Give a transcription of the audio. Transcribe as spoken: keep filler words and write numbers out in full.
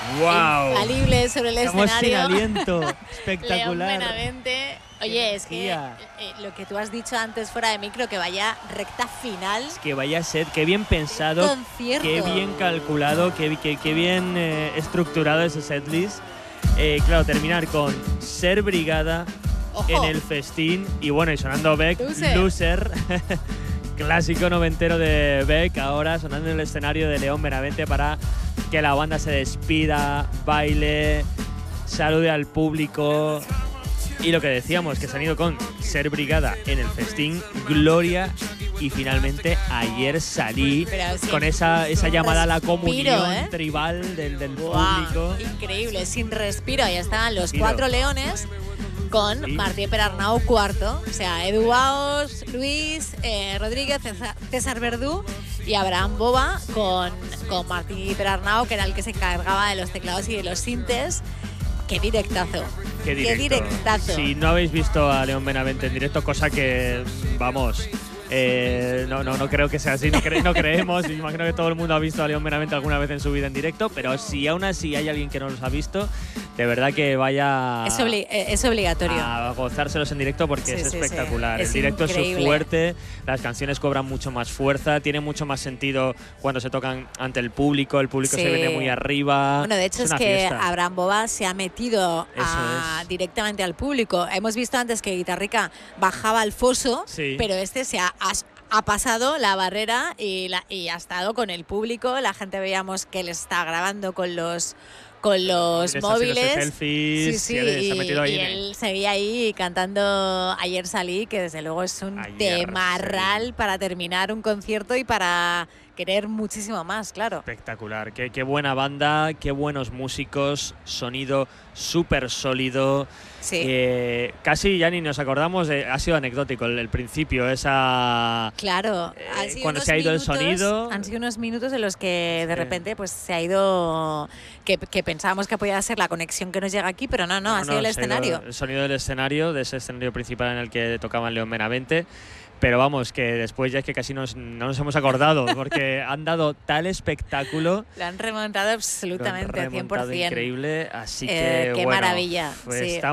Wow. infalible sobre el Estamos escenario. sin aliento. Espectacular. León Benavente. Oye, es que eh, lo que tú has dicho antes fuera de micro, que vaya recta final. Es que vaya set, qué bien pensado, concierto. qué bien calculado, qué, qué, qué bien eh, estructurado ese setlist. Eh, claro, terminar con Ser Brigada Ojo. en el festín y bueno, y sonando Beck, Loser. Loser. Clásico noventero de Beck, ahora sonando en el escenario de León Benavente para que la banda se despida, baile, salude al público. Y lo que decíamos, que se han ido con Ser Brigada en el festín, Gloria, y finalmente ayer salí Pero con sin- esa, esa sin llamada a la respiro, comunión ¿eh? tribal del, del Guau, público. increíble, sin respiro. Ahí estaban los Respiro. cuatro leones con Sí. Martí Perarnau cuarto. O sea, Edu Baos, Luis, eh, Rodríguez, César, César Verdú y Abraham Boba con, con Martí Perarnau, que era el que se encargaba de los teclados y de los sintes. ¡Qué directazo! Qué, directo. directazo! Si no habéis visto a León Benavente en directo, cosa que, vamos, eh, no, no, no creo que sea así, no, cre no creemos. Imagino que todo el mundo ha visto a León Benavente alguna vez en su vida en directo, pero si aún así hay alguien que no los ha visto, de verdad que vaya Es, obli eh, es obligatorio. a gozárselos en directo porque Sí, es sí, sí. espectacular. Es el directo increíble. es su fuerte, las canciones cobran mucho más fuerza, tiene mucho más sentido cuando se tocan ante el público, el público Sí. se viene muy arriba. Bueno, de hecho es, una que fiesta. Abraham Boba se ha metido Eso a- es. directamente al público. Hemos visto antes que Guitarrica bajaba al foso, Sí. pero este se ha, has- ha pasado la barrera y, la- y ha estado con el público. La gente veíamos que le está grabando con los con los Móviles, móviles. haciéndose selfies, sí, sí, y él se ha y, metido ahí y en el- él seguía ahí cantando Ayer salí, que desde luego es un Ayer temarral salí. para terminar un concierto y para querer muchísimo más, claro. Espectacular, qué, qué buena banda, qué buenos músicos, sonido súper sólido. Sí. Eh, casi ya ni nos acordamos, de, ha sido anecdótico el, el principio, esa... Claro, Eh, han sido cuando unos se ha ido el minutos- sonido- Han sido unos minutos en los que de Sí. repente pues se ha ido, que, que pensábamos que podía ser la conexión que nos llega aquí, pero no, no, ha sido el se ha ido escenario. El sonido del escenario, de ese escenario principal en el que tocaban León Benavente. Pero vamos, que después ya es que casi nos, no nos hemos acordado, porque han dado tal espectáculo. Lo han remontado absolutamente, lo han remontado cien por ciento. increíble, así Eh, que qué bueno, maravilla, pues sí. está